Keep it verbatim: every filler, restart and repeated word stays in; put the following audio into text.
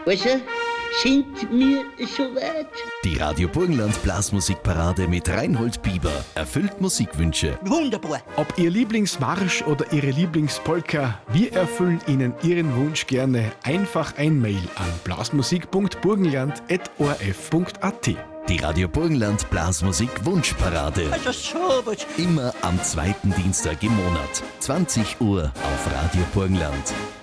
Also, sind wir soweit? Die Radio Burgenland Blasmusikparade mit Reinhold Bieber erfüllt Musikwünsche. Wunderbar. Ob Ihr Lieblingsmarsch oder Ihre Lieblingspolka, wir erfüllen Ihnen Ihren Wunsch gerne. Einfach ein Mail an blasmusik punkt burgenland at o r f punkt a t. Die Radio Burgenland Blasmusik Wunschparade. Also sowas. Immer am zweiten Dienstag im Monat. zwanzig Uhr auf Radio Burgenland.